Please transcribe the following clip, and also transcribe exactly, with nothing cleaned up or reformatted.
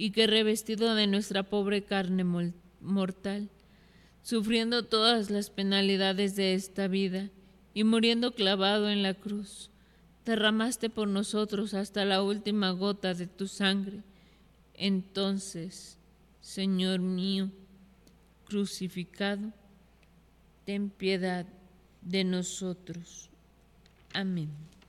y que revestido de nuestra pobre carne mol- mortal, sufriendo todas las penalidades de esta vida y muriendo clavado en la cruz, derramaste por nosotros hasta la última gota de tu sangre. Entonces, Señor mío, crucificado, ten piedad de nosotros. Amén.